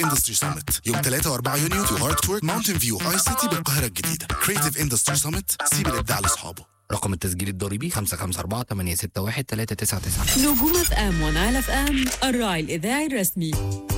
اندستري سامت يوم 3 و4 يونيو في هارت فورك ماونتن فيو اي سيتي بالقاهرة الجديدة. كريتيف اندستري سامت، سيب الإبداع لأصحابه. رقم التسجيل الضريبي 554-861-399. نجوم اف ام ونعل اف ام الراعي الإذاعي الرسمي.